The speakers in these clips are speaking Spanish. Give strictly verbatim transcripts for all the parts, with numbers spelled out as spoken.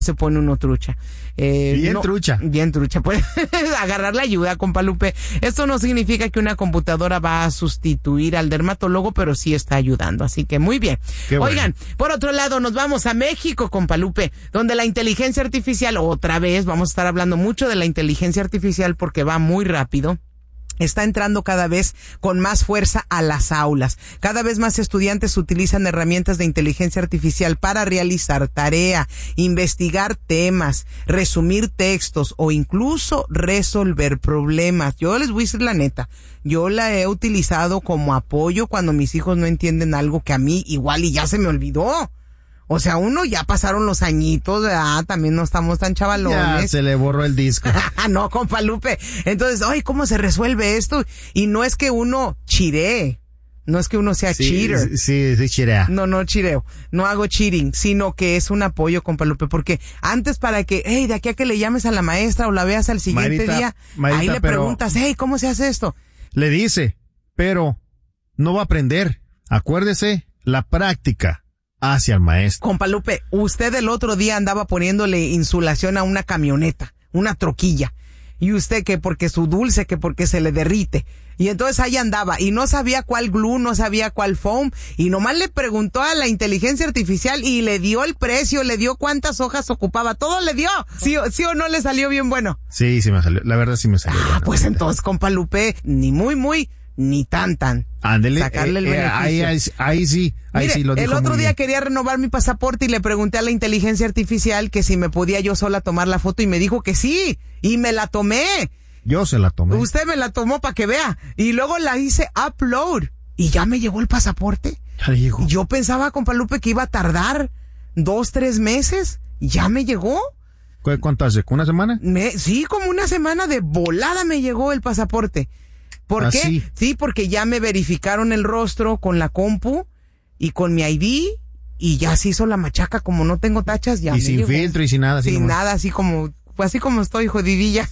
se pone uno trucha. Eh, bien no, trucha. Bien trucha. Puede agarrar la ayuda, compa Lupe. Esto no significa que una computadora va a sustituir al dermatólogo, pero sí está ayudando. Así que muy bien. Qué Oigan, bueno. por otro lado, nos vamos a México, compa Lupe, donde la inteligencia artificial, otra vez, vamos a estar hablando mucho de la inteligencia artificial porque va muy rápido. Está entrando cada vez con más fuerza a las aulas. Cada vez más estudiantes utilizan herramientas de inteligencia artificial para realizar tarea, investigar temas, resumir textos o incluso resolver problemas. Yo les voy a decir la neta, yo la he utilizado como apoyo cuando mis hijos no entienden algo que a mí igual y ya se me olvidó. O sea, uno ya pasaron los añitos, ¿verdad? También no estamos tan chavalones. Ya se le borró el disco. No, compa Lupe. Entonces, ay, ¿cómo se resuelve esto? Y no es que uno chiree. No es que uno sea sí, cheater. Sí, sí, chirea. No, no chireo. No hago cheating, sino que es un apoyo, compa Lupe. Porque antes para que, hey, de aquí a que le llames a la maestra o la veas al siguiente Marita, día, Marita, ahí le pero preguntas, hey, ¿cómo se hace esto? Le dice, pero no va a aprender. Acuérdese, la práctica hacia el maestro. Compa Lupe, usted el otro día andaba poniéndole insulación a una camioneta, una troquilla. Y usted que porque su dulce, que porque se le derrite. Y entonces ahí andaba y no sabía cuál glue, no sabía cuál foam. Y nomás le preguntó a la inteligencia artificial y le dio el precio, le dio cuántas hojas ocupaba, todo le dio. ¿Sí, sí o no le salió bien bueno? Sí, sí me salió. La verdad sí me salió. Ah, bueno, pues entonces, compa Lupe, ni muy, muy, ni tan, tan. Ándele. Sacarle el eh, eh, beneficio. ahí, ahí, ahí sí, ahí Mire, sí lo dijo el otro muy día bien. quería renovar mi pasaporte y le pregunté a la inteligencia artificial que si me podía yo sola tomar la foto y me dijo que sí. Y me la tomé. Yo se la tomé. Usted me la tomó para que vea. Y luego la hice upload. Y ya me llegó el pasaporte. Ya le llegó. Y yo pensaba, compa Lupe, que iba a tardar dos, tres meses. Y ya me llegó. ¿Cu- ¿Cuánto hace? ¿Una semana? Me, sí, como una semana de volada me llegó el pasaporte. ¿Por ¿Ah, qué? sí? Sí, porque ya me verificaron el rostro con la compu y con mi I D y ya se hizo la machaca. Como no tengo tachas, ya Y me sin llegó. filtro y sin nada. así Sin nomás. nada, así como, pues así como estoy, jodidilla.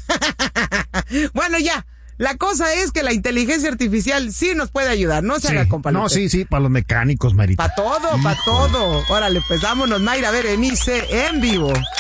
Bueno, ya. La cosa es que la inteligencia artificial sí nos puede ayudar. No se Sí. haga, compa No, Lupe. sí, sí, para los mecánicos, Marita. Para todo, para todo. Órale, pues vámonos, Mayra, a ver, en I C en vivo.